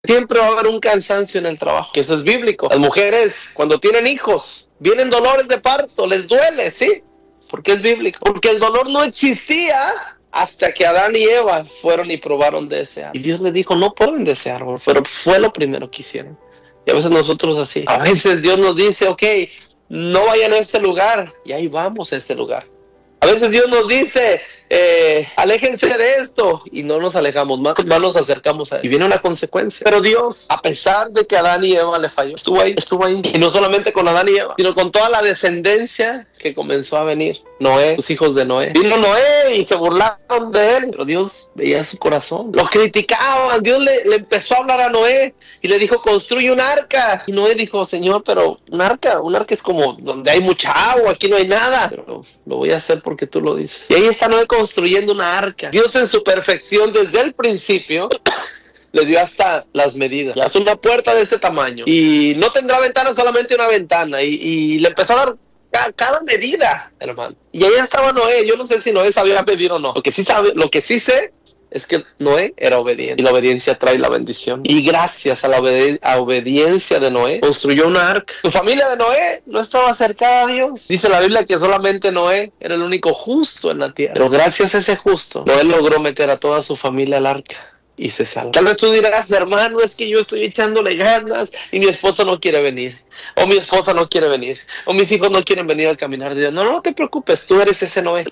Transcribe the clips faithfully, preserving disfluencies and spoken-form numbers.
Siempre va a haber un cansancio en el trabajo, que eso es bíblico. Las mujeres, cuando tienen hijos, vienen dolores de parto, les duele, ¿sí? Porque es bíblico. Porque el dolor no existía hasta que Adán y Eva fueron y probaron de ese árbol. Y Dios les dijo, no pueden de ese árbol, pero fue lo primero que hicieron. Y a veces nosotros así. A veces Dios nos dice, ok, no vayan a ese lugar, y ahí vamos a ese lugar. A veces Dios nos dice, eh, aléjense de esto, y no nos alejamos, más, más nos acercamos a él. Y viene una consecuencia. Pero Dios, a pesar de que Adán y Eva le falló, estuvo ahí, estuvo ahí. Y no solamente con Adán y Eva, sino con toda la descendencia que comenzó a venir. Noé, los hijos de Noé. Vino Noé y se burlaron de él, pero Dios veía su corazón. Los criticaban, Dios le, le empezó a hablar a Noé y le dijo, construye un arca. Y Noé dijo, Señor, pero un arca, un arca es como donde hay mucha agua, aquí no hay nada. Pero lo voy a hacer porque tú lo dices. Y ahí está Noé construyendo una arca. Dios en su perfección desde el principio le dio hasta las medidas. Hace una puerta de este tamaño y no tendrá ventana, solamente una ventana. Y, y le empezó a dar cada, cada medida, hermano. Y ahí estaba Noé. Yo no sé si Noé sabía medir o no. Lo que sí sabe, lo que sí sé es que Noé era obediente. Y la obediencia trae la bendición. Y gracias a la obedi- a obediencia de Noé, construyó una arca. Su familia de Noé no estaba acercada a Dios. Dice la Biblia que solamente Noé era el único justo en la tierra. Pero gracias a ese justo, Noé logró meter a toda su familia al arca. Y se salva. Tal vez tú dirás, hermano, es que yo estoy echándole ganas y mi esposo no quiere venir, o mi esposa no quiere venir, o mis hijos no quieren venir al caminar de Dios. No, no te preocupes, tú eres ese Noé.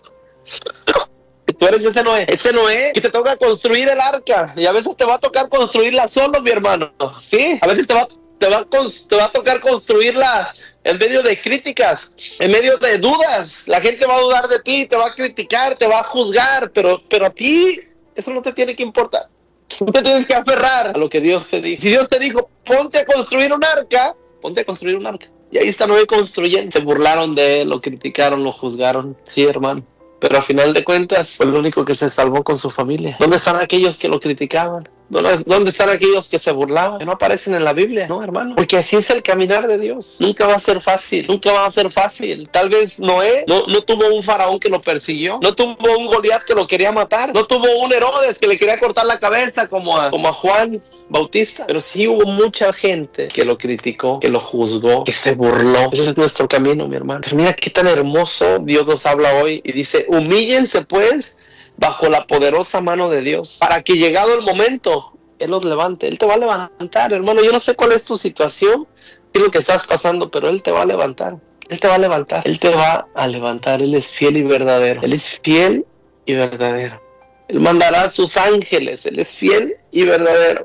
Tú eres ese Noé, ese Noé que te toca construir el arca, y a veces te va a tocar construirla solo, mi hermano, ¿sí? A veces te va, te va, te va a tocar construirla en medio de críticas, en medio de dudas. La gente va a dudar de ti, te va a criticar, te va a juzgar, pero, pero a ti eso no te tiene que importar. Tú te tienes que aferrar a lo que Dios te dijo. Si Dios te dijo, ponte a construir un arca, ponte a construir un arca. Y ahí está Noé construyendo. Se burlaron de él, lo criticaron, lo juzgaron. Sí, hermano. Pero al final de cuentas, fue el único que se salvó con su familia. ¿Dónde están aquellos que lo criticaban? ¿Dónde están aquellos que se burlaban? Que no aparecen en la Biblia, ¿no, hermano? Porque así es el caminar de Dios. Nunca va a ser fácil, nunca va a ser fácil. Tal vez Noé no, no tuvo un faraón que lo persiguió, no tuvo un Goliat que lo quería matar, no tuvo un Herodes que le quería cortar la cabeza como a, como a Juan Bautista, pero sí hubo mucha gente que lo criticó, que lo juzgó, que se burló. Ese es nuestro camino, mi hermano. Pero mira qué tan hermoso Dios nos habla hoy y dice, humíllense pues bajo la poderosa mano de Dios, para que llegado el momento, Él los levante. Él te va a levantar, hermano. Yo no sé cuál es tu situación, qué es lo que estás pasando, pero Él te va a levantar. Él te va a levantar. Él te va a levantar. Él es fiel y verdadero. Él es fiel y verdadero. Él mandará a sus ángeles. Él es fiel y verdadero.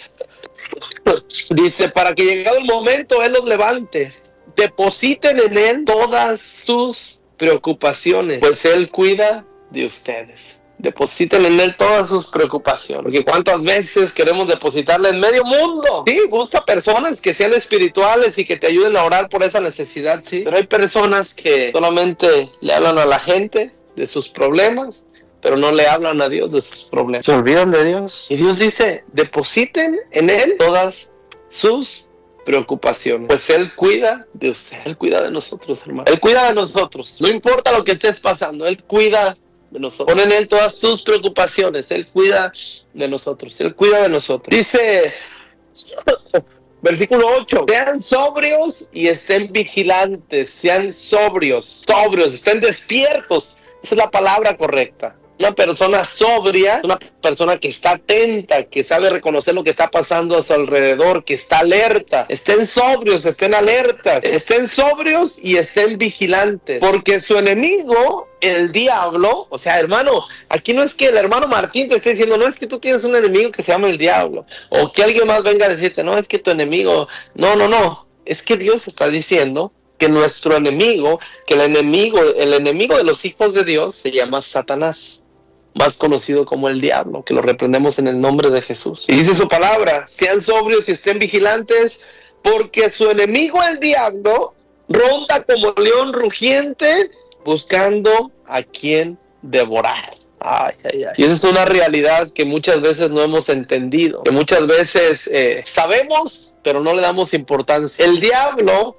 Dice, para que llegado el momento, Él los levante. Depositen en Él todas sus preocupaciones, pues Él cuida de ustedes. Depositen en Él todas sus preocupaciones, porque cuántas veces queremos depositarle en medio mundo. Sí, busca personas que sean espirituales y que te ayuden a orar por esa necesidad, sí, pero hay personas que solamente le hablan a la gente de sus problemas, pero no le hablan a Dios de sus problemas. Se olvidan de Dios. Y Dios dice, depositen en Él todas sus preocupaciones, pues Él cuida de usted. Él cuida de nosotros, hermano. Él cuida de nosotros. No importa lo que estés pasando, Él cuida de nosotros. Pon en Él todas tus preocupaciones. Él cuida de nosotros. Él cuida de nosotros. Dice versículo ocho, sean sobrios y estén vigilantes. Sean sobrios, sobrios, estén despiertos. Esa es la palabra correcta. Una persona sobria, una persona que está atenta, que sabe reconocer lo que está pasando a su alrededor, que está alerta. Estén sobrios, estén alertas, estén sobrios y estén vigilantes, porque su enemigo, el diablo, o sea, hermano, aquí no es que el hermano Martín te esté diciendo, no es que tú tienes un enemigo que se llama el diablo, o que alguien más venga a decirte, no, es que tu enemigo, no, no, no, es que Dios está diciendo que nuestro enemigo, que el enemigo, el enemigo de los hijos de Dios se llama Satanás, más conocido como el diablo, que lo reprendemos en el nombre de Jesús. Y dice su palabra, sean sobrios y estén vigilantes, porque su enemigo el diablo ronda como león rugiente, buscando a quien devorar. Ay, ay, ay. Y esa es una realidad que muchas veces no hemos entendido, que muchas veces eh, sabemos, pero no le damos importancia. El diablo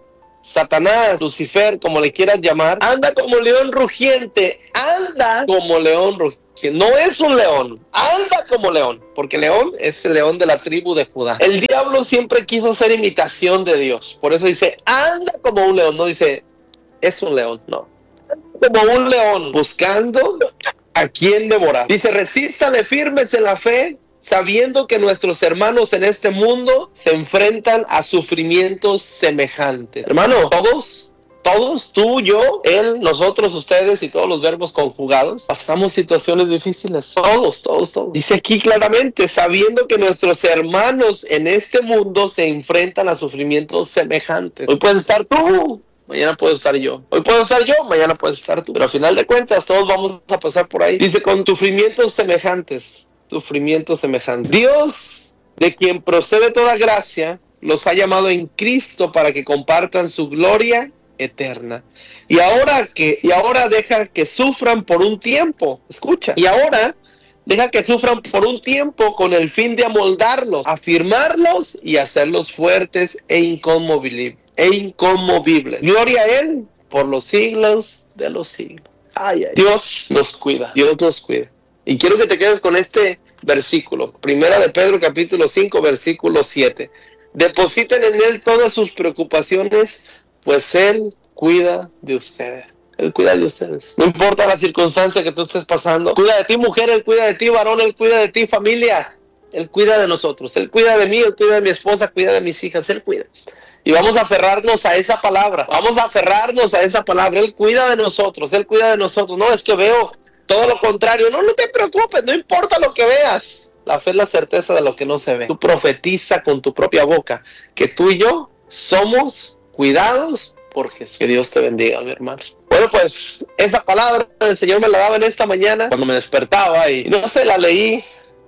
Satanás, Lucifer, como le quieras llamar, anda como león rugiente, anda como león rugiente. No es un león, anda como león, porque león es el león de la tribu de Judá. El diablo siempre quiso ser imitación de Dios, por eso dice, anda como un león, no dice, es un león, no. Como un león, buscando a quien devorar. Dice, resístale firmes en la fe, sabiendo que nuestros hermanos en este mundo se enfrentan a sufrimientos semejantes. Hermano, todos... Todos, tú, yo, él, nosotros, ustedes y todos los verbos conjugados, pasamos situaciones difíciles. Todos, todos, todos. Dice aquí claramente, sabiendo que nuestros hermanos en este mundo se enfrentan a sufrimientos semejantes. Hoy puedes estar tú, mañana puedo estar yo. Hoy puedo estar yo, mañana puedes estar tú. Pero al final de cuentas, todos vamos a pasar por ahí. Dice, con sufrimientos semejantes. Sufrimientos semejantes. Dios, de quien procede toda gracia, los ha llamado en Cristo para que compartan su gloria eterna. Y ahora que y ahora deja que sufran por un tiempo. Escucha. Y ahora deja que sufran por un tiempo con el fin de amoldarlos, afirmarlos y hacerlos fuertes e inconmovibles. E inconmovibles. Gloria a él por los siglos de los siglos. Ay, ay. Dios nos cuida. Dios nos cuida. Y quiero que te quedes con este versículo. Primera de Pedro capítulo cinco versículo siete. Depositen en él todas sus preocupaciones, pues él cuida de ustedes. Él cuida de ustedes. No importa la circunstancia que tú estés pasando. Cuida de ti, mujer. Él cuida de ti, varón. Él cuida de ti, familia. Él cuida de nosotros. Él cuida de mí. Él cuida de mi esposa. Cuida de mis hijas. Él cuida. Y vamos a aferrarnos a esa palabra. Vamos a aferrarnos a esa palabra. Él cuida de nosotros. Él cuida de nosotros. No, es que veo todo lo contrario. No, no te preocupes. No importa lo que veas. La fe es la certeza de lo que no se ve. Tú profetiza con tu propia boca que tú y yo somos cuidados por Jesús. Que Dios te bendiga, mi hermano. Bueno, pues esa palabra el Señor me la daba en esta mañana cuando me despertaba y no sé, la leí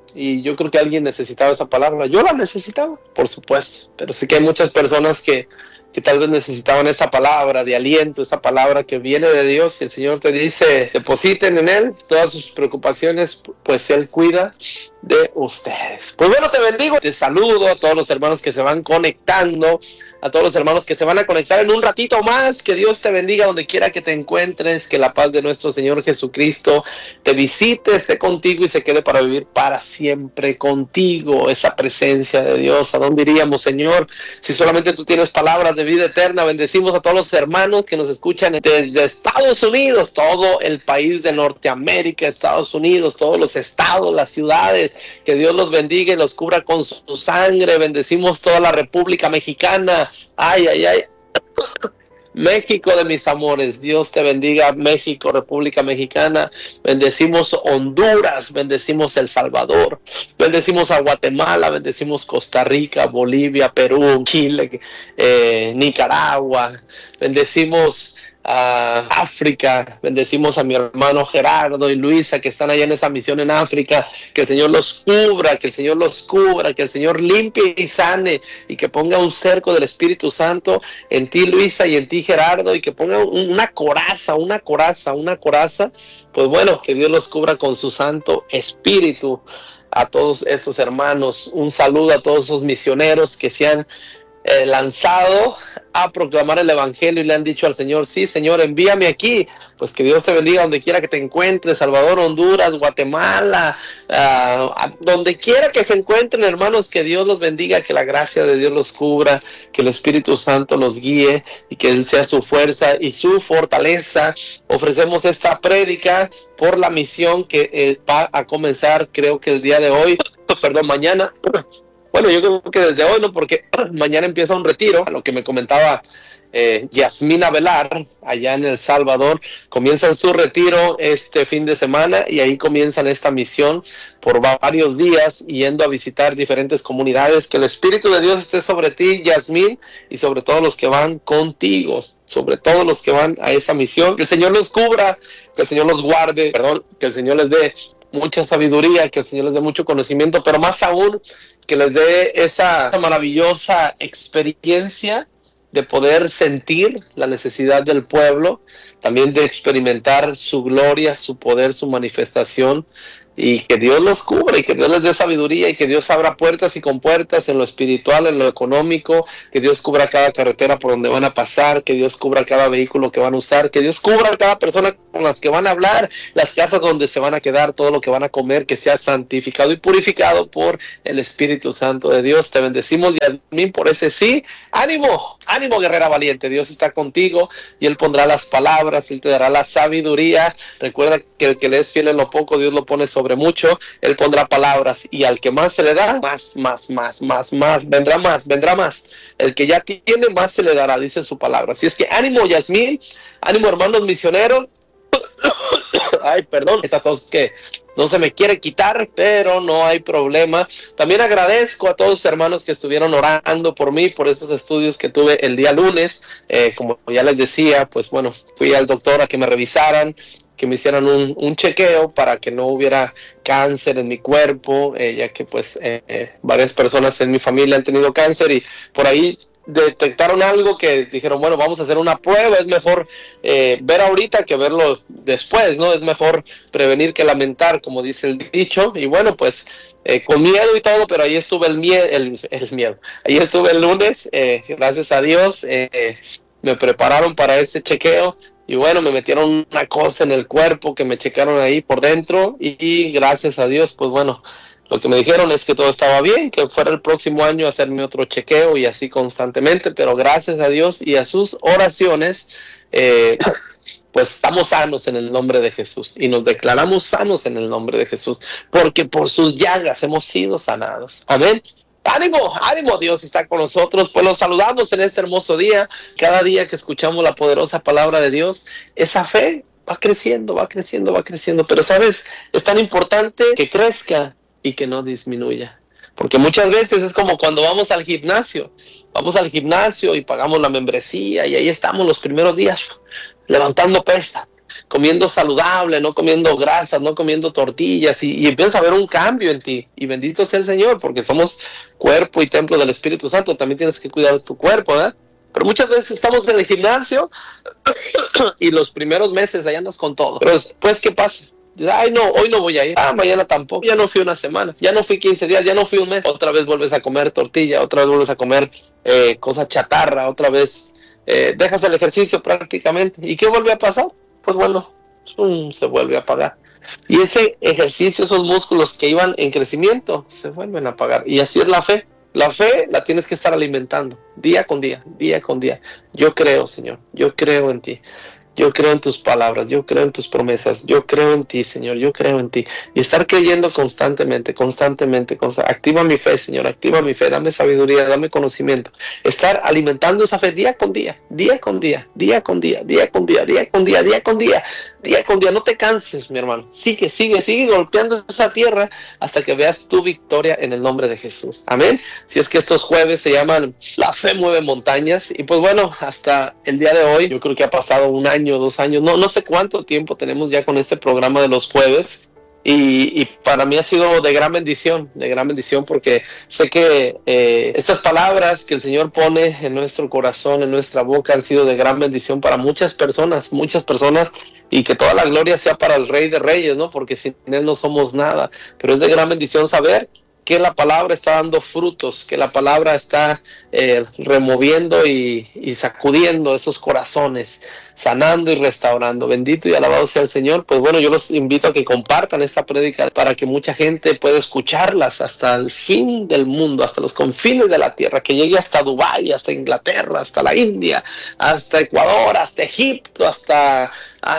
y yo creo que alguien necesitaba esa palabra. Yo la necesitaba, por supuesto, pero sé que hay muchas personas que, que tal vez necesitaban esa palabra de aliento, esa palabra que viene de Dios y el Señor te dice, depositen en Él todas sus preocupaciones, pues Él cuida de ustedes. Pues bueno, te bendigo, te saludo a todos los hermanos que se van conectando, a todos los hermanos que se van a conectar en un ratito más. Que Dios te bendiga donde quiera que te encuentres, que la paz de nuestro Señor Jesucristo te visite, esté contigo y se quede para vivir para siempre contigo. Esa presencia de Dios, ¿a dónde iríamos, Señor? Si solamente tú tienes palabras de vida eterna. Bendecimos a todos los hermanos que nos escuchan desde Estados Unidos, todo el país de Norteamérica, Estados Unidos, todos los estados, las ciudades. Que Dios los bendiga y los cubra con su sangre. Bendecimos toda la República Mexicana. Ay, ay, ay. México de mis amores, Dios te bendiga, México, República Mexicana. Bendecimos Honduras, bendecimos El Salvador, bendecimos a Guatemala, bendecimos Costa Rica, Bolivia, Perú, Chile, eh, Nicaragua, bendecimos a África, bendecimos a mi hermano Gerardo y Luisa que están allá en esa misión en África. Que el Señor los cubra, que el Señor los cubra, que el Señor limpie y sane y que ponga un cerco del Espíritu Santo en ti, Luisa, y en ti, Gerardo, y que ponga una coraza, una coraza, una coraza. Pues bueno, que Dios los cubra con su Santo Espíritu. A todos esos hermanos, un saludo a todos esos misioneros que se han eh, lanzado a proclamar el evangelio y le han dicho al Señor, sí, Señor, envíame aquí. Pues que Dios te bendiga donde quiera que te encuentres, Salvador, Honduras, Guatemala, uh, donde quiera que se encuentren, hermanos, que Dios los bendiga, que la gracia de Dios los cubra, que el Espíritu Santo los guíe y que Él sea su fuerza y su fortaleza. Ofrecemos esta prédica por la misión que eh, va a comenzar, creo que el día de hoy, perdón, mañana. Bueno, yo creo que desde hoy, ¿no? Porque mañana empieza un retiro, a lo que me comentaba eh, Yasmina Velar, allá en El Salvador. Comienzan su retiro este fin de semana y ahí comienzan esta misión por varios días, yendo a visitar diferentes comunidades. Que el Espíritu de Dios esté sobre ti, Yasmín, y sobre todos los que van contigo, sobre todos los que van a esa misión. Que el Señor los cubra, que el Señor los guarde, perdón, que el Señor les dé mucha sabiduría, que el Señor les dé mucho conocimiento, pero más aún que les dé esa maravillosa experiencia de poder sentir la necesidad del pueblo, también de experimentar su gloria, su poder, su manifestación, y que Dios los cubra y que Dios les dé sabiduría y que Dios abra puertas y compuertas en lo espiritual, en lo económico, que Dios cubra cada carretera por donde van a pasar, que Dios cubra cada vehículo que van a usar, que Dios cubra cada persona con las que van a hablar, las casas donde se van a quedar, todo lo que van a comer, que sea santificado y purificado por el Espíritu Santo de Dios. Te bendecimos, Yasmín, por ese sí. Ánimo, ánimo, guerrera valiente. Dios está contigo y Él pondrá las palabras, Él te dará la sabiduría. Recuerda que el que le es fiel en lo poco, Dios lo pone sobre mucho. Él pondrá palabras y al que más se le da, más, más, más, más, más, vendrá más, vendrá más. El que ya tiene, más se le dará, dice su palabra. Así es que ánimo, Yasmín, ánimo, hermanos misioneros. Ay, perdón, esta tos que no se me quiere quitar, pero no hay problema. También agradezco a todos los hermanos que estuvieron orando por mí, por esos estudios que tuve el día lunes. Eh, como ya les decía, pues bueno, fui al doctor a que me revisaran, que me hicieran un, un chequeo para que no hubiera cáncer en mi cuerpo, eh, ya que pues eh, eh, varias personas en mi familia han tenido cáncer y por ahí detectaron algo que dijeron, bueno, vamos a hacer una prueba, es mejor eh, ver ahorita que verlo después, ¿no? Es mejor prevenir que lamentar, como dice el dicho, y bueno, pues eh, con miedo y todo, pero ahí estuve el, mie el, el miedo, ahí estuve el lunes, eh, gracias a Dios, eh, me prepararon para ese chequeo, y bueno, me metieron una cosa en el cuerpo que me checaron ahí por dentro, y, y gracias a Dios, pues bueno, lo que me dijeron es que todo estaba bien, que fuera el próximo año a hacerme otro chequeo y así constantemente, pero gracias a Dios y a sus oraciones, eh, pues estamos sanos en el nombre de Jesús y nos declaramos sanos en el nombre de Jesús, porque por sus llagas hemos sido sanados. Amén. Ánimo, ánimo, Dios está con nosotros. Pues los saludamos en este hermoso día. Cada día que escuchamos la poderosa palabra de Dios, esa fe va creciendo, va creciendo, va creciendo. Pero sabes, es tan importante que crezca y que no disminuya, porque muchas veces es como cuando vamos al gimnasio, vamos al gimnasio y pagamos la membresía y ahí estamos los primeros días levantando pesa, comiendo saludable, no comiendo grasas, no comiendo tortillas y, y empiezas a ver un cambio en ti y bendito sea el Señor, porque somos cuerpo y templo del Espíritu Santo, también tienes que cuidar tu cuerpo, ¿verdad? Pero muchas veces estamos en el gimnasio y los primeros meses ahí andas con todo, pero después, ¿qué pasa? Ay, no, hoy no voy a ir. Ah, mañana tampoco. Ya no fui una semana. Ya no fui quince días. Ya no fui un mes. Otra vez vuelves a comer tortilla. Otra vez vuelves a comer eh, cosa chatarra. Otra vez eh, dejas el ejercicio prácticamente. ¿Y qué vuelve a pasar? Pues bueno, um, se vuelve a apagar. Y ese ejercicio, esos músculos que iban en crecimiento, se vuelven a apagar. Y así es la fe. La fe la tienes que estar alimentando día con día, día con día. Yo creo, Señor. Yo creo en ti. Yo creo en tus palabras, yo creo en tus promesas, yo creo en ti, Señor, yo creo en ti. Y estar creyendo constantemente, constantemente, const activa mi fe, Señor, activa mi fe, dame sabiduría, dame conocimiento. Estar alimentando esa fe día con día, día con día, día con día, día con día, día con día, día con día, día con día. No te canses, mi hermano. Sigue, sigue, sigue golpeando esa tierra hasta que veas tu victoria en el nombre de Jesús. Amén. Si es que estos jueves se llaman La Fe Mueve Montañas. Y pues bueno, hasta el día de hoy, yo creo que ha pasado un año, dos años, no, no sé cuánto tiempo tenemos ya con este programa de los jueves y, y para mí ha sido de gran bendición, de gran bendición porque sé que eh, estas palabras que el Señor pone en nuestro corazón, en nuestra boca han sido de gran bendición para muchas personas, muchas personas y que toda la gloria sea para el Rey de Reyes, ¿no? Porque sin Él no somos nada, pero es de gran bendición saber que la palabra está dando frutos, que la palabra está eh, removiendo y, y sacudiendo esos corazones, sanando y restaurando. Bendito y alabado sea el Señor. Pues bueno, yo los invito a que compartan esta prédica para que mucha gente pueda escucharlas hasta el fin del mundo, hasta los confines de la tierra, que llegue hasta Dubái, hasta Inglaterra, hasta la India, hasta Ecuador, hasta Egipto, hasta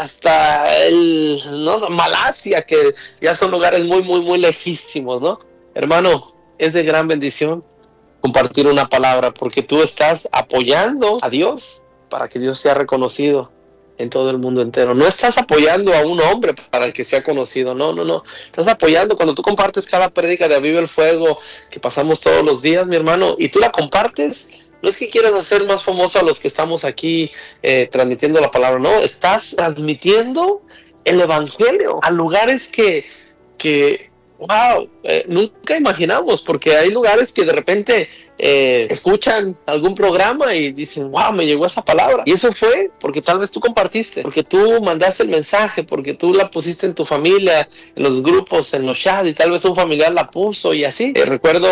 hasta el no, Malasia, que ya son lugares muy, muy, muy lejísimos, ¿no? Hermano, es de gran bendición compartir una palabra porque tú estás apoyando a Dios para que Dios sea reconocido en todo el mundo entero. No estás apoyando a un hombre para que sea conocido, no, no, no. Estás apoyando cuando tú compartes cada prédica de Aviva el Fuego que pasamos todos los días, mi hermano, y tú la compartes. No es que quieras hacer más famoso a los que estamos aquí eh, transmitiendo la palabra, no. Estás transmitiendo el evangelio a lugares que... que wow, eh, nunca imaginamos, porque hay lugares que de repente eh, escuchan algún programa y dicen, wow, me llegó esa palabra. Y eso fue porque tal vez tú compartiste, porque tú mandaste el mensaje, porque tú la pusiste en tu familia, en los grupos, en los chats, y tal vez un familiar la puso y así. Eh, recuerdo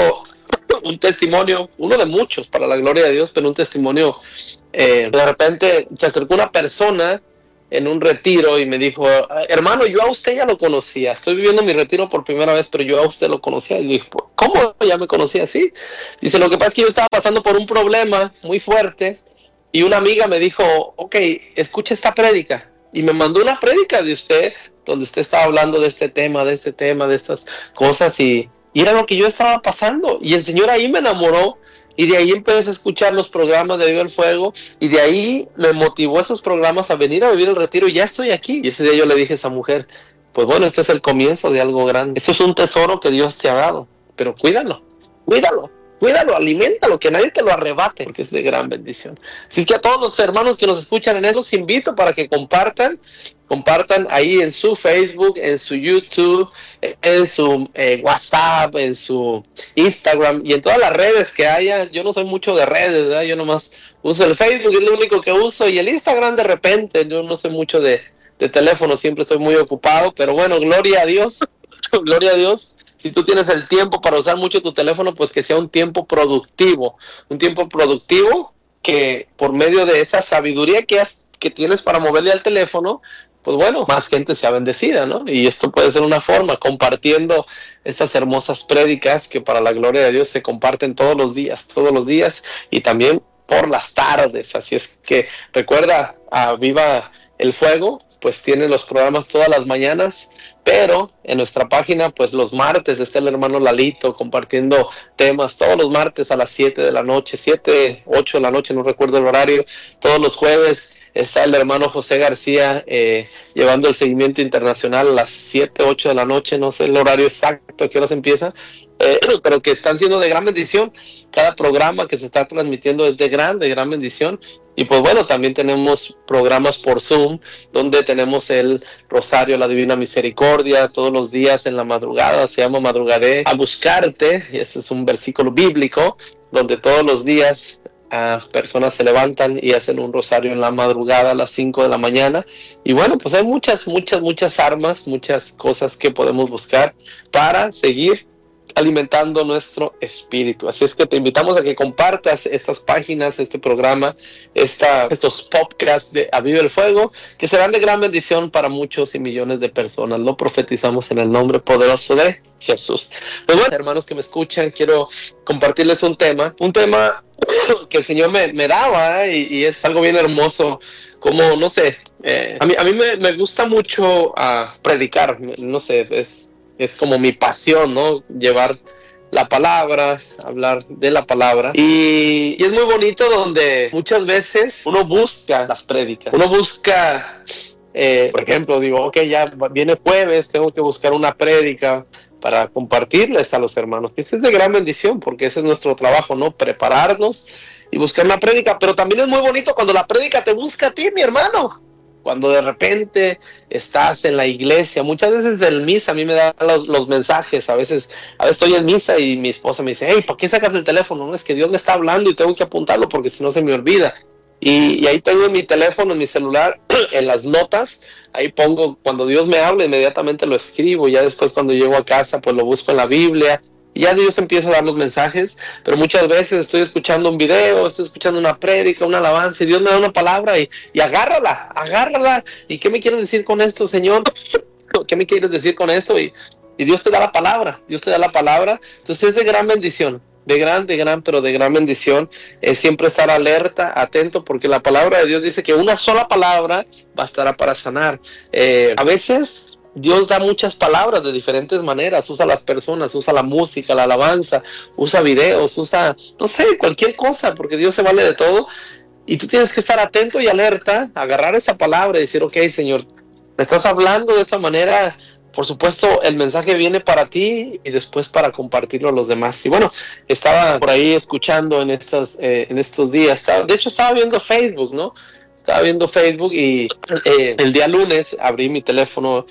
un testimonio, uno de muchos, para la gloria de Dios, pero un testimonio, eh, de repente se acercó una persona en un retiro y me dijo, hermano, yo a usted ya lo conocía, estoy viviendo mi retiro por primera vez, pero yo a usted lo conocía. Y le dije, ¿cómo ya me conocía así? Dice, lo que pasa es que yo estaba pasando por un problema muy fuerte y una amiga me dijo, ok, escucha esta prédica, y me mandó una prédica de usted donde usted estaba hablando de este tema, de este tema, de estas cosas, y, y era lo que yo estaba pasando, y el Señor ahí me enamoró. Y de ahí empecé a escuchar los programas de Viva el Fuego, y de ahí me motivó esos programas a venir a vivir el retiro, y ya estoy aquí. Y ese día yo le dije a esa mujer, pues bueno, este es el comienzo de algo grande. Esto es un tesoro que Dios te ha dado, pero cuídalo, cuídalo, cuídalo, aliméntalo, que nadie te lo arrebate, porque es de gran bendición. Así que a todos los hermanos que nos escuchan en eso, los invito para que compartan, compartan ahí en su Facebook, en su YouTube, en su eh, WhatsApp, en su Instagram y en todas las redes que haya. Yo no soy mucho de redes, ¿verdad? Yo nomás uso el Facebook, es lo único que uso, y el Instagram de repente. Yo no soy mucho de, de teléfono, siempre estoy muy ocupado, pero bueno, gloria a Dios, gloria a Dios. Si tú tienes el tiempo para usar mucho tu teléfono, pues que sea un tiempo productivo, un tiempo productivo que por medio de esa sabiduría que, has, que tienes para moverle al teléfono, pues bueno, más gente sea bendecida, ¿no? Y esto puede ser una forma, compartiendo estas hermosas prédicas que para la gloria de Dios se comparten todos los días, todos los días, y también por las tardes. Así es que recuerda, a Viva el Fuego, pues tiene los programas todas las mañanas, pero en nuestra página, pues los martes está el hermano Lalito compartiendo temas todos los martes a las siete de la noche, siete, ocho de la noche, no recuerdo el horario. Todos los jueves está el hermano José García eh, llevando el seguimiento internacional a las siete, ocho de la noche, no sé el horario exacto a qué horas empieza, eh, pero que están siendo de gran bendición. Cada programa que se está transmitiendo es de gran, de gran bendición. Y pues bueno, también tenemos programas por Zoom, donde tenemos el Rosario, la Divina Misericordia, todos los días en la madrugada, se llama Madrugaré a Buscarte, y ese es un versículo bíblico, donde todos los días uh, personas se levantan y hacen un rosario en la madrugada a las cinco de la mañana. Y bueno, pues hay muchas, muchas, muchas armas, muchas cosas que podemos buscar para seguir alimentando nuestro espíritu. Así es que te invitamos a que compartas estas páginas, este programa, esta, estos podcasts de A Viva el Fuego, que serán de gran bendición para muchos y millones de personas. Lo profetizamos en el nombre poderoso de Jesús. Pues bueno, hermanos que me escuchan, quiero compartirles un tema, un tema que el Señor me, me daba, ¿eh? y, y es algo bien hermoso. Como, no sé, eh, a mí, a mí me, me gusta mucho uh, predicar, no sé, es es como mi pasión, ¿no? Llevar la palabra, hablar de la palabra. Y, y es muy bonito donde muchas veces uno busca las prédicas. Uno busca, eh, por ejemplo, digo, ok, ya viene jueves, tengo que buscar una prédica para compartirles a los hermanos. Eso es de gran bendición, porque ese es nuestro trabajo, ¿no? Prepararnos y buscar una prédica. Pero también es muy bonito cuando la prédica te busca a ti, mi hermano. Cuando de repente estás en la iglesia, muchas veces en misa a mí me dan los, los mensajes, a veces, a veces estoy en misa y mi esposa me dice, hey, ¿por qué sacas el teléfono? No, es que Dios me está hablando y tengo que apuntarlo porque si no se me olvida. Y, y ahí tengo en mi teléfono, en mi celular, en las notas, ahí pongo, cuando Dios me habla, inmediatamente lo escribo, y ya después cuando llego a casa, pues lo busco en la Biblia, y ya Dios empieza a dar los mensajes. Pero muchas veces estoy escuchando un video, estoy escuchando una prédica, una alabanza, y Dios me da una palabra, y, y agárrala, agárrala. ¿Y qué me quieres decir con esto, Señor? ¿Qué me quieres decir con esto? Y, y Dios te da la palabra, Dios te da la palabra. Entonces es de gran bendición, de gran, de gran, pero de gran bendición, es siempre estar alerta, atento, porque la palabra de Dios dice que una sola palabra bastará para sanar. Eh, a veces Dios da muchas palabras de diferentes maneras, usa las personas, usa la música, la alabanza, usa videos, usa, no sé, cualquier cosa, porque Dios se vale de todo, y tú tienes que estar atento y alerta, agarrar esa palabra y decir, ok, Señor, me estás hablando de esta manera. Por supuesto, el mensaje viene para ti y después para compartirlo a los demás. Y bueno, estaba por ahí escuchando en, estas, eh, en estos días, estaba, de hecho estaba viendo Facebook, ¿no? Estaba viendo Facebook y eh, el día lunes abrí mi teléfono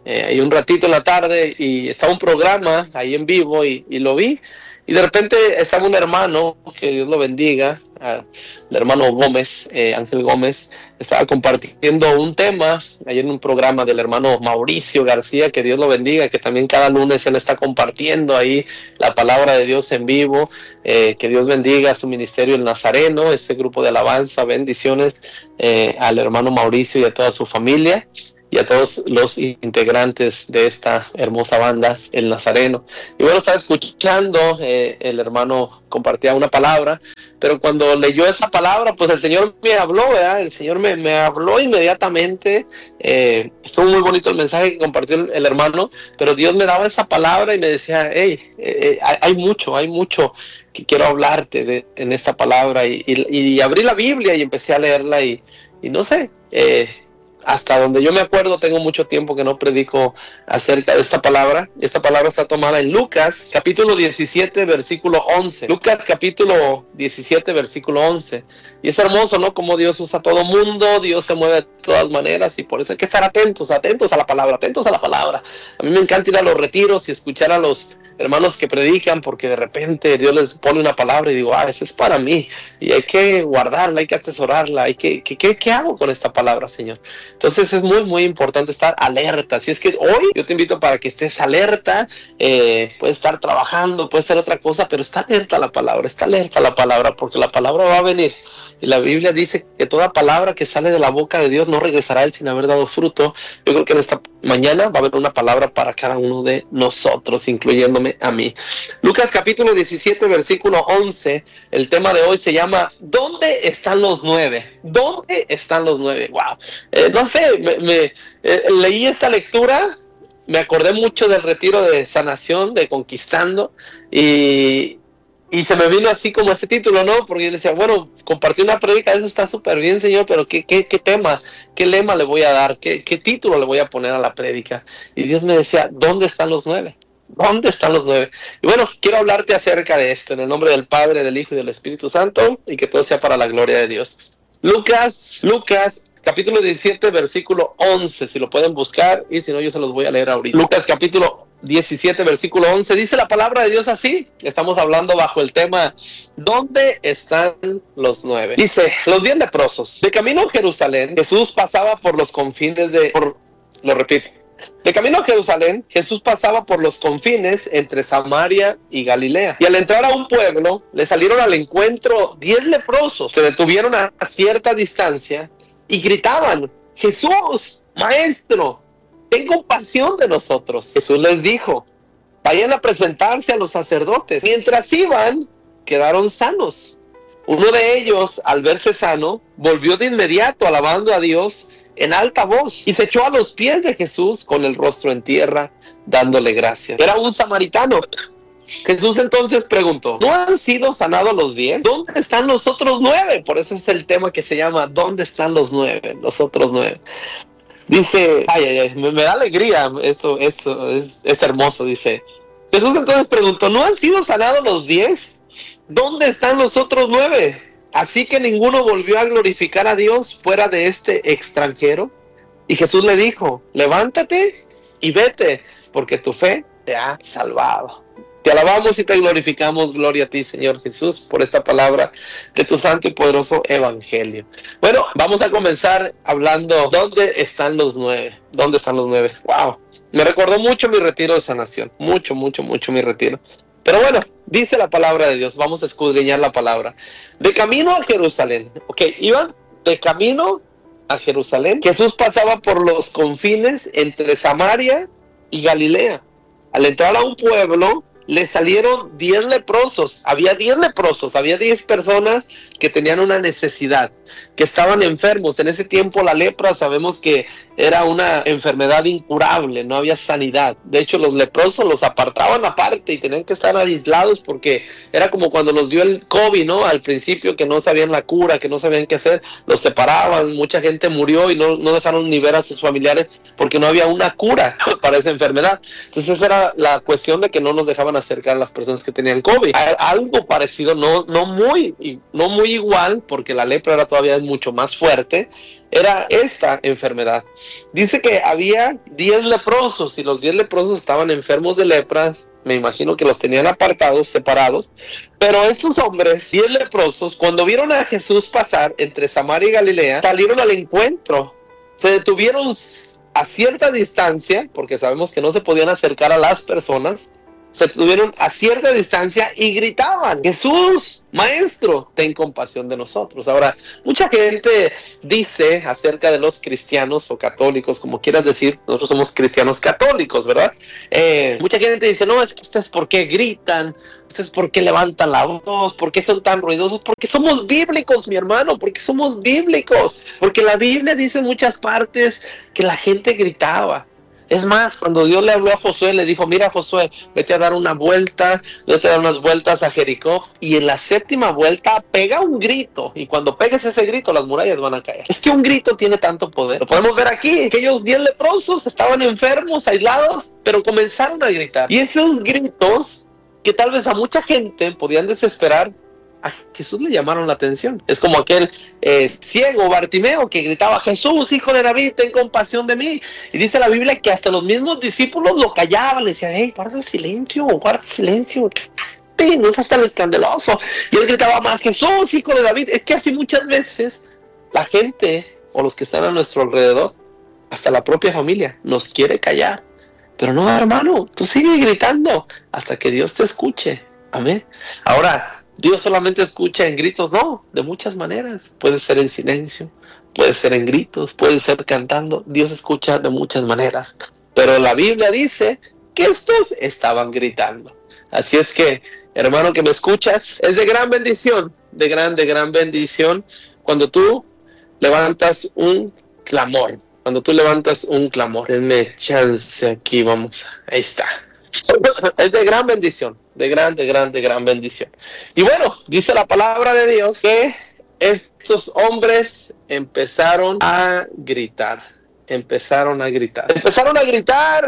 eh, ahí un ratito en la tarde y estaba un programa ahí en vivo y, y lo vi. Y de repente estaba un hermano, que Dios lo bendiga, uh, el hermano Gómez, eh, Ángel Gómez, estaba compartiendo un tema ahí en un programa del hermano Mauricio García, que Dios lo bendiga, que también cada lunes él está compartiendo ahí la palabra de Dios en vivo, eh, que Dios bendiga a su ministerio El Nazareno, este grupo de alabanza, bendiciones eh, al hermano Mauricio y a toda su familia, y a todos los integrantes de esta hermosa banda, El Nazareno. Y bueno, estaba escuchando, eh, el hermano compartía una palabra, pero cuando leyó esa palabra, pues el Señor me habló, ¿verdad? El Señor me, me habló inmediatamente. Eh, estuvo muy bonito el mensaje que compartió el, el hermano, pero Dios me daba esa palabra y me decía, hey, eh, hay, hay mucho, hay mucho que quiero hablarte de, en esta palabra. Y, y, y abrí la Biblia y empecé a leerla y, y no sé, eh, hasta donde yo me acuerdo, tengo mucho tiempo que no predico acerca de esta palabra. Esta palabra está tomada en Lucas, capítulo diecisiete, versículo once. Lucas, capítulo diecisiete, versículo once. Y es hermoso, ¿no? Como Dios usa a todo mundo, Dios se mueve de todas maneras, y por eso hay que estar atentos, atentos a la palabra, atentos a la palabra. A mí me encanta ir a los retiros y escuchar a los hermanos que predican, porque de repente Dios les pone una palabra y digo, ah, esa es para mí, y hay que guardarla, hay que atesorarla, hay que, ¿qué, qué, qué hago con esta palabra, Señor? Entonces es muy, muy importante estar alerta. Así es que hoy yo te invito para que estés alerta, eh, puedes estar trabajando, puede ser otra cosa, pero está alerta a la palabra, está alerta a la palabra, porque la palabra va a venir. Y la Biblia dice que toda palabra que sale de la boca de Dios no regresará a él sin haber dado fruto. Yo creo que en esta mañana va a haber una palabra para cada uno de nosotros, incluyéndome a mí. Lucas capítulo diecisiete, versículo once. El tema de hoy se llama ¿dónde están los nueve? ¿Dónde están los nueve? Wow. Eh, no sé, me, me eh, leí esta lectura, me acordé mucho del retiro de sanación, de Conquistando, y... Y se me vino así como ese título, ¿no? Porque yo le decía, bueno, compartí una prédica, eso está súper bien, Señor, pero ¿qué, qué, qué tema, qué lema le voy a dar? ¿Qué, qué título le voy a poner a la prédica? Y Dios me decía, ¿dónde están los nueve? ¿Dónde están los nueve? Y bueno, quiero hablarte acerca de esto, en el nombre del Padre, del Hijo y del Espíritu Santo, y que todo sea para la gloria de Dios. Lucas, Lucas, capítulo diecisiete, versículo once, si lo pueden buscar, y si no, yo se los voy a leer ahorita. Lucas, capítulo diecisiete, versículo once, dice la palabra de Dios así. Estamos hablando bajo el tema ¿dónde están los nueve? Dice, los diez leprosos. De camino a Jerusalén, Jesús pasaba por los confines de... Por, lo repito. De camino a Jerusalén, Jesús pasaba por los confines entre Samaria y Galilea. Y al entrar a un pueblo, le salieron al encuentro diez leprosos. Se detuvieron a cierta distancia y gritaban, Jesús, Maestro, ten compasión de nosotros. Jesús les dijo, vayan a presentarse a los sacerdotes. Mientras iban, quedaron sanos. Uno de ellos, al verse sano, volvió de inmediato alabando a Dios en alta voz y se echó a los pies de Jesús con el rostro en tierra, dándole gracias. Era un samaritano. Jesús entonces preguntó, ¿no han sido sanados los diez? ¿Dónde están los otros nueve? Por eso es el tema que se llama ¿dónde están los nueve? Los otros nueve. Dice, ay, ay, ay, me, me da alegría, eso, eso es, es hermoso, dice. Jesús entonces preguntó, ¿no han sido sanados los diez? ¿Dónde están los otros nueve? Así que ninguno volvió a glorificar a Dios fuera de este extranjero. Y Jesús le dijo, levántate y vete, porque tu fe te ha salvado. Te alabamos y te glorificamos, gloria a ti, Señor Jesús, por esta palabra de tu santo y poderoso evangelio. Bueno, vamos a comenzar hablando, ¿dónde están los nueve? ¿Dónde están los nueve? Wow, me recordó mucho mi retiro de sanación, mucho, mucho, mucho mi retiro. Pero bueno, dice la palabra de Dios, vamos a escudriñar la palabra. De camino a Jerusalén, ok, iban de camino a Jerusalén. Jesús pasaba por los confines entre Samaria y Galilea. Al entrar a un pueblo, le salieron diez leprosos. Había diez leprosos, había diez personas que tenían una necesidad, que estaban enfermos. En ese tiempo la lepra sabemos que era una enfermedad incurable, no había sanidad. De hecho, los leprosos los apartaban aparte y tenían que estar aislados porque era como cuando nos dio el COVID, ¿no? Al principio, que no sabían la cura, que no sabían qué hacer, los separaban, mucha gente murió y no, no dejaron ni ver a sus familiares porque no había una cura para esa enfermedad. Entonces esa era la cuestión de que no nos dejaban a acercar a las personas que tenían COVID. Algo parecido, no, no, muy, no muy igual, porque la lepra era todavía mucho más fuerte, era esta enfermedad. Dice que había diez leprosos y los diez leprosos estaban enfermos de lepras. Me imagino que los tenían apartados, separados. Pero estos hombres, diez leprosos, cuando vieron a Jesús pasar entre Samaria y Galilea, salieron al encuentro. Se detuvieron a cierta distancia, porque sabemos que no se podían acercar a las personas. Se detuvieron a cierta distancia y gritaban: Jesús, Maestro, ten compasión de nosotros. Ahora, mucha gente dice acerca de los cristianos o católicos, como quieras decir, nosotros somos cristianos católicos, ¿verdad? Eh, mucha gente dice, no, es que ustedes por qué gritan, ustedes por qué levantan la voz, por qué son tan ruidosos, porque somos bíblicos, mi hermano, porque somos bíblicos, porque la Biblia dice en muchas partes que la gente gritaba. Es más, cuando Dios le habló a Josué, le dijo, mira Josué, vete a dar una vuelta, vete a dar unas vueltas a Jericó, y en la séptima vuelta pega un grito, y cuando pegues ese grito las murallas van a caer. Es que un grito tiene tanto poder. Lo podemos ver aquí, aquellos diez leprosos estaban enfermos, aislados, pero comenzaron a gritar. Y esos gritos, que tal vez a mucha gente podían desesperar, a Jesús le llamaron la atención. Es como aquel eh, ciego Bartimeo que gritaba, Jesús, hijo de David, ten compasión de mí. Y dice la Biblia que hasta los mismos discípulos lo callaban, le decían, hey, guarda silencio, guarda silencio, no seas tan escandaloso. Y él gritaba más, Jesús, hijo de David. Es que así muchas veces la gente o los que están a nuestro alrededor, hasta la propia familia, nos quiere callar. Pero no, hermano, tú sigue gritando hasta que Dios te escuche. Amén. Ahora, Dios solamente escucha en gritos, no, de muchas maneras. Puede ser en silencio, puede ser en gritos, puede ser cantando. Dios escucha de muchas maneras. Pero la Biblia dice que estos estaban gritando. Así es que, hermano que me escuchas, es de gran bendición, de gran, de gran bendición cuando tú levantas un clamor. Cuando tú levantas un clamor. Denme chance aquí, vamos. Ahí está. Es de gran bendición, de gran, de gran, de gran bendición. Y bueno, dice la palabra de Dios que estos hombres empezaron a gritar, empezaron a gritar, empezaron a gritar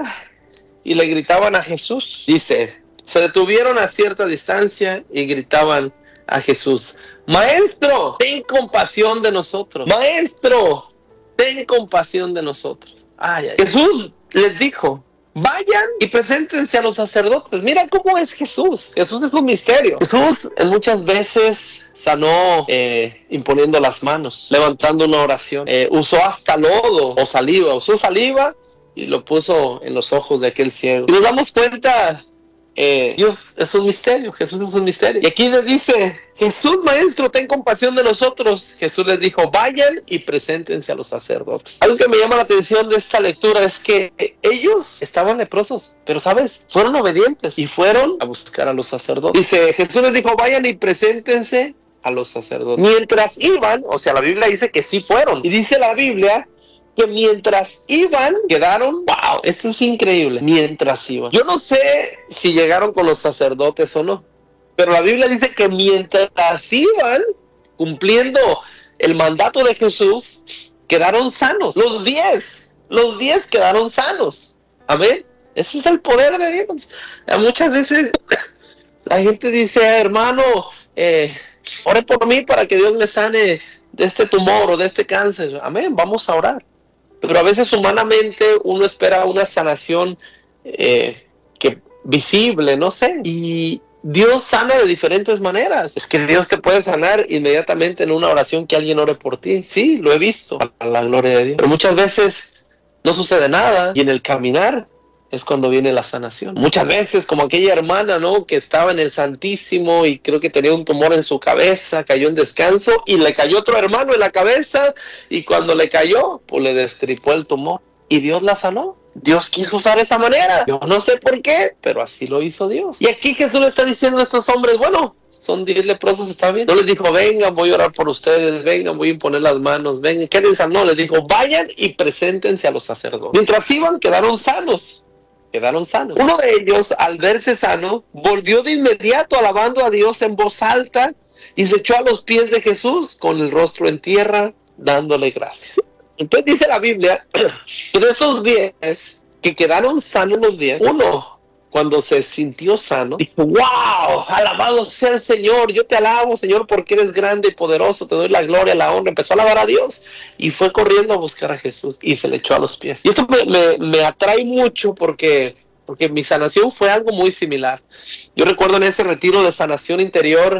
y le gritaban a Jesús. Dice, se detuvieron a cierta distancia y gritaban a Jesús, Maestro, ten compasión de nosotros. Maestro, ten compasión de nosotros. Ay, ay. Jesús les dijo, vayan y preséntense a los sacerdotes. Mira cómo es Jesús. Jesús es un misterio. Jesús muchas veces sanó eh, imponiendo las manos, levantando una oración. Eh, usó hasta lodo o saliva. Usó saliva y lo puso en los ojos de aquel ciego. Y nos damos cuenta, eh, Dios es un misterio. Jesús es un misterio. Y aquí les dice, Jesús, Maestro, ten compasión de nosotros. Jesús les dijo, vayan y preséntense a los sacerdotes. Algo que me llama la atención de esta lectura es que ellos estaban leprosos, pero ¿sabes? Fueron obedientes y fueron a buscar a los sacerdotes. Dice, Jesús les dijo, vayan y preséntense a los sacerdotes. Mientras iban, o sea, la Biblia dice que sí fueron. Y dice la Biblia que mientras iban, quedaron, wow, esto es increíble, mientras iban. Yo no sé si llegaron con los sacerdotes o no, pero la Biblia dice que mientras iban cumpliendo el mandato de Jesús, quedaron sanos. Los diez, los diez quedaron sanos. Amén. Ese es el poder de Dios. Muchas veces la gente dice, hermano, eh, ore por mí para que Dios me sane de este tumor o de este cáncer. Amén, vamos a orar. Pero a veces humanamente uno espera una sanación eh, que visible, no sé. Y Dios sana de diferentes maneras. Es que Dios te puede sanar inmediatamente en una oración que alguien ore por ti. Sí, lo he visto, a la gloria de Dios. Pero muchas veces no sucede nada y en el caminar es cuando viene la sanación. Muchas veces, como aquella hermana, ¿no?, que estaba en el Santísimo y creo que tenía un tumor en su cabeza, cayó en descanso y le cayó otro hermano en la cabeza y cuando le cayó, pues le destripó el tumor y Dios la sanó. Dios quiso usar esa manera. Yo no sé por qué, pero así lo hizo Dios. Y aquí Jesús le está diciendo a estos hombres, bueno, son diez leprosos, está bien. No les dijo, vengan, voy a orar por ustedes, vengan, voy a imponer las manos, vengan, quédense. No, les dijo, vayan y preséntense a los sacerdotes. Mientras iban, quedaron sanos. Quedaron sanos. Uno de ellos, al verse sano, volvió de inmediato alabando a Dios en voz alta y se echó a los pies de Jesús con el rostro en tierra, dándole gracias. Entonces dice la Biblia que de esos diez que quedaron sanos los diez, uno cuando se sintió sano, dijo, wow, alabado sea el Señor, yo te alabo, Señor, porque eres grande y poderoso, te doy la gloria, la honra. Empezó a alabar a Dios y fue corriendo a buscar a Jesús y se le echó a los pies. Y esto me, me, me atrae mucho porque, porque mi sanación fue algo muy similar. Yo recuerdo en ese retiro de sanación interior,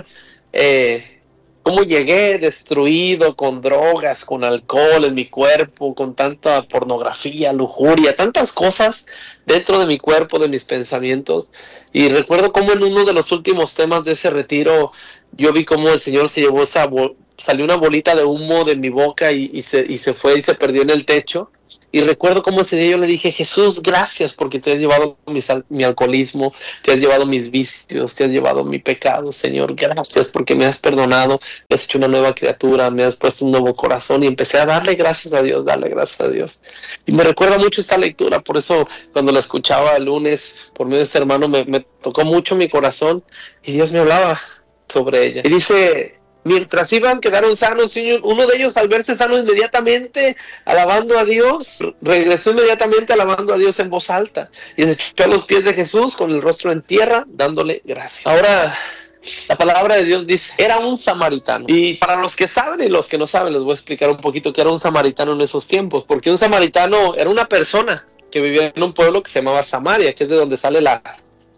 eh, cómo llegué destruido con drogas, con alcohol en mi cuerpo, con tanta pornografía, lujuria, tantas cosas dentro de mi cuerpo, de mis pensamientos. Y recuerdo cómo en uno de los últimos temas de ese retiro, yo vi cómo el Señor se llevó esa, salió una bolita de humo de mi boca y, y, se, y se fue y se perdió en el techo. Y recuerdo cómo ese día yo le dije, Jesús, gracias porque te has llevado mi, mi alcoholismo, te has llevado mis vicios, te has llevado mi pecado, Señor. Gracias porque me has perdonado, me has hecho una nueva criatura, me has puesto un nuevo corazón. Y empecé a darle gracias a Dios, darle gracias a Dios. Y me recuerda mucho esta lectura, por eso cuando la escuchaba el lunes por medio de este hermano me, me tocó mucho mi corazón y Dios me hablaba sobre ella. Y dice... Mientras iban, quedaron sanos, uno de ellos al verse sano inmediatamente, alabando a Dios, regresó inmediatamente alabando a Dios en voz alta, y se echó a los pies de Jesús con el rostro en tierra, dándole gracias. Ahora, la palabra de Dios dice, era un samaritano, y para los que saben y los que no saben, les voy a explicar un poquito qué era un samaritano en esos tiempos, porque un samaritano era una persona que vivía en un pueblo que se llamaba Samaria, que es de donde sale la,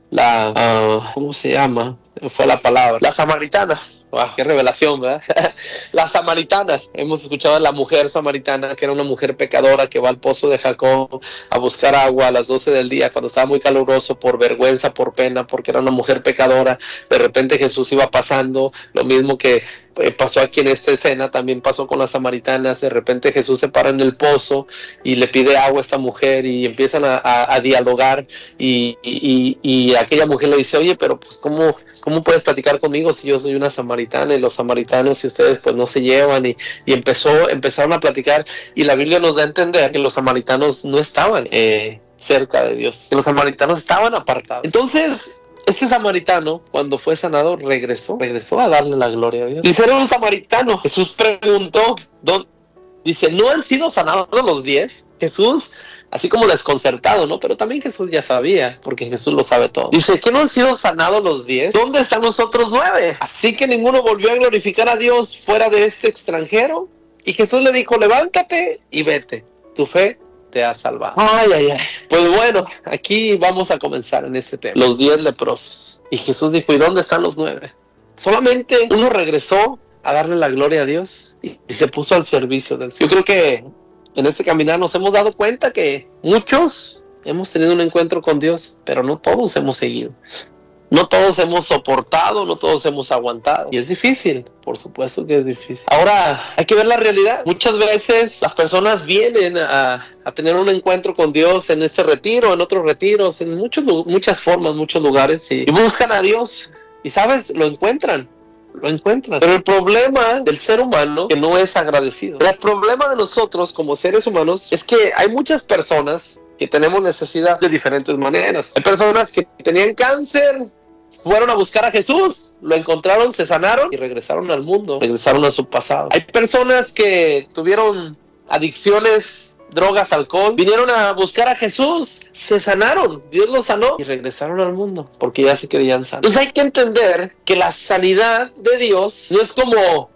la uh, ¿cómo se llama? Fue la palabra, la samaritana. Wow, qué revelación, ¿verdad? La samaritana, hemos escuchado a la mujer samaritana, que era una mujer pecadora que va al pozo de Jacob a buscar agua a las doce del día, cuando estaba muy caluroso, por vergüenza, por pena, porque era una mujer pecadora. De repente Jesús iba pasando, lo mismo que eh, pasó aquí en esta escena, también pasó con las samaritanas. De repente Jesús se para en el pozo y le pide agua a esta mujer y empiezan a, a, a dialogar y, y, y, y aquella mujer le dice, oye, pero pues ¿cómo, cómo puedes platicar conmigo si yo soy una samaritana? Y los samaritanos y ustedes pues no se llevan, y, y empezó, empezaron a platicar, y la Biblia nos da a entender que los samaritanos no estaban eh, cerca de Dios, que los samaritanos estaban apartados. Entonces este samaritano, cuando fue sanado, regresó, regresó a darle la gloria a Dios. Dice, era un samaritano. Jesús preguntó, ¿dónde? Dice, ¿no han sido sanados los diez? Jesús, así como desconcertado, ¿no? Pero también Jesús ya sabía, porque Jesús lo sabe todo. Dice, ¿que no han sido sanados los diez? ¿Dónde están los otros nueve? Así que ninguno volvió a glorificar a Dios fuera de este extranjero. Y Jesús le dijo, levántate y vete, tu fe te ha salvado. Ay, ay, ay. Pues bueno, aquí vamos a comenzar en este tema. Los diez leprosos. Y Jesús dijo, ¿y dónde están los nueve? Solamente uno regresó a darle la gloria a Dios y, y se puso al servicio del Señor. Yo creo que en este caminar nos hemos dado cuenta que muchos hemos tenido un encuentro con Dios, pero no todos hemos seguido. No todos hemos soportado, no todos hemos aguantado. Y es difícil, por supuesto que es difícil. Ahora, hay que ver la realidad. Muchas veces las personas vienen a, a tener un encuentro con Dios en este retiro, en otros retiros, en muchos, muchas formas, muchos lugares, y, y buscan a Dios. Y sabes, lo encuentran. Lo encuentran. Pero el problema del ser humano que no es agradecido. El problema de nosotros como seres humanos es que hay muchas personas que tenemos necesidad de diferentes maneras. Hay personas que tenían cáncer, fueron a buscar a Jesús, lo encontraron, se sanaron y regresaron al mundo, regresaron a su pasado. Hay personas que tuvieron adicciones, drogas, alcohol, vinieron a buscar a Jesús, se sanaron, Dios los sanó y regresaron al mundo porque ya se creían sanos. Entonces hay que entender que la sanidad de Dios no es como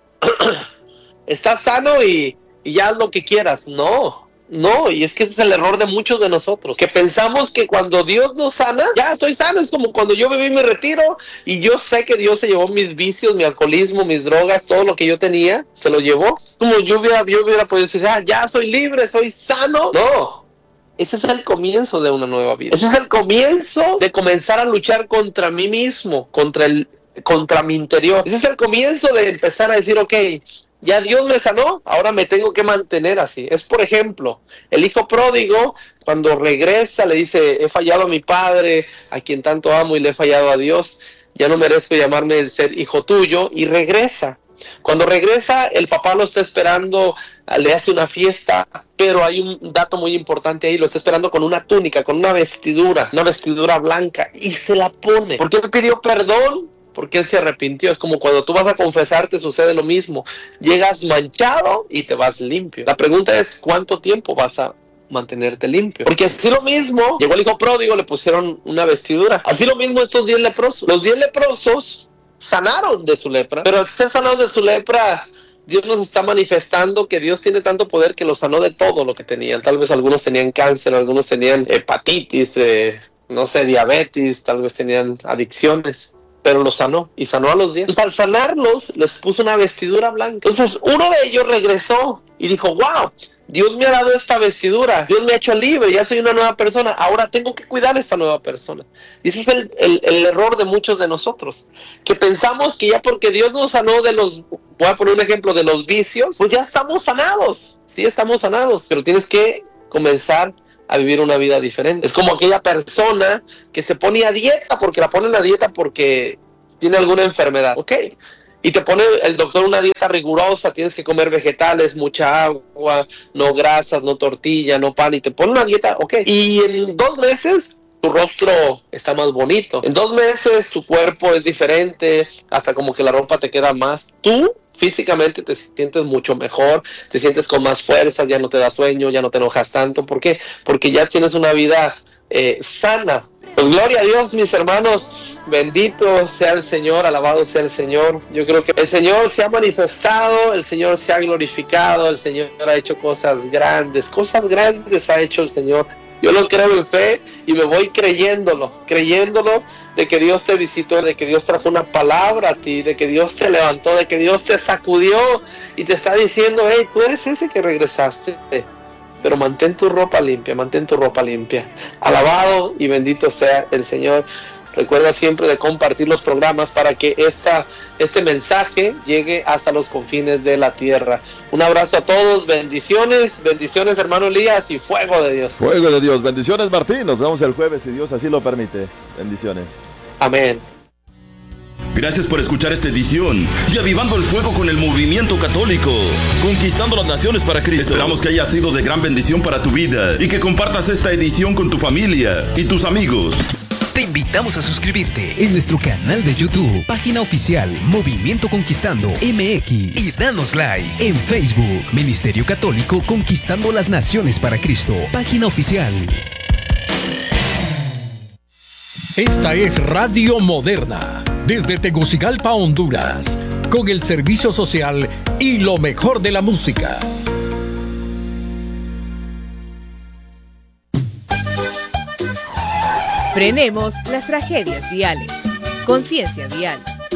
estás sano y, y ya haz lo que quieras. No, no, y es que ese es el error de muchos de nosotros, que pensamos que cuando Dios nos sana, ya estoy sano. Es como cuando yo viví mi retiro y yo sé que Dios se llevó mis vicios, mi alcoholismo, mis drogas, todo lo que yo tenía, se lo llevó. Como yo hubiera, yo hubiera podido decir, ah, ya soy libre, soy sano. No, ese es el comienzo de una nueva vida. Ese es el comienzo de comenzar a luchar contra mí mismo, contra, el, contra mi interior. Ese es el comienzo de empezar a decir, ok, ya Dios me sanó, ahora me tengo que mantener así. Es, por ejemplo, el hijo pródigo, cuando regresa, le dice, he fallado a mi padre, a quien tanto amo, y le he fallado a Dios, ya no merezco llamarme el ser hijo tuyo, y regresa. Cuando regresa, el papá lo está esperando, le hace una fiesta, pero hay un dato muy importante ahí, lo está esperando con una túnica, con una vestidura, una vestidura blanca, y se la pone, porque él pidió perdón, porque él se arrepintió. Es como cuando tú vas a confesar, te sucede lo mismo, llegas manchado y te vas limpio. La pregunta es, ¿cuánto tiempo vas a mantenerte limpio. Porque así lo mismo, llegó el hijo pródigo, le pusieron una vestidura. Así lo mismo estos diez leprosos. Los diez leprosos sanaron de su lepra, pero al ser sanados de su lepra, Dios nos está manifestando que Dios tiene tanto poder que los sanó de todo lo que tenían. Tal vez algunos tenían cáncer, algunos tenían hepatitis, eh, no sé, diabetes, tal vez tenían adicciones, pero los sanó y sanó a los diez. Entonces, al sanarlos, les puso una vestidura blanca. Entonces, uno de ellos regresó y dijo, wow, Dios me ha dado esta vestidura, Dios me ha hecho libre, ya soy una nueva persona, ahora tengo que cuidar a esta nueva persona. Y ese es el, el, el error de muchos de nosotros, que pensamos que ya porque Dios nos sanó de los, voy a poner un ejemplo, de los vicios, pues ya estamos sanados, sí estamos sanados, pero tienes que comenzar a vivir una vida diferente. Es como aquella persona que se pone a dieta, porque la ponen a dieta porque tiene alguna enfermedad, ok. Y te pone el doctor una dieta rigurosa, tienes que comer vegetales, mucha agua, no grasas, no tortilla, no pan, y te pone una dieta, ok. Y en dos meses tu rostro está más bonito. En dos meses tu cuerpo es diferente, hasta como que la ropa te queda más. Tú físicamente te sientes mucho mejor, te sientes con más fuerzas, ya no te da sueño, ya no te enojas tanto. ¿Por qué? Porque ya tienes una vida eh, sana. Pues gloria a Dios, mis hermanos, bendito sea el Señor, alabado sea el Señor. Yo creo que el Señor se ha manifestado, el Señor se ha glorificado, el Señor ha hecho cosas grandes, cosas grandes ha hecho el Señor. Yo lo creo en fe y me voy creyéndolo, creyéndolo de que Dios te visitó, de que Dios trajo una palabra a ti, de que Dios te levantó, de que Dios te sacudió y te está diciendo, hey, tú eres ese que regresaste. Pero mantén tu ropa limpia, mantén tu ropa limpia. Alabado y bendito sea el Señor. Recuerda siempre de compartir los programas para que esta, este mensaje llegue hasta los confines de la tierra. Un abrazo a todos, bendiciones, bendiciones hermano Elías y fuego de Dios. Fuego de Dios, bendiciones Martín, nos vemos el jueves si Dios así lo permite. Bendiciones. Amén. Gracias por escuchar esta edición de Avivando el Fuego con el Movimiento Católico, conquistando las naciones para Cristo. Esperamos que haya sido de gran bendición para tu vida y que compartas esta edición con tu familia y tus amigos. Te invitamos a suscribirte en nuestro canal de YouTube, página oficial Movimiento Conquistando M X, y danos like en Facebook, Ministerio Católico Conquistando las Naciones para Cristo, página oficial. Esta es Radio Moderna, desde Tegucigalpa, Honduras, con el servicio social y lo mejor de la música. Frenemos las tragedias viales. Conciencia vial.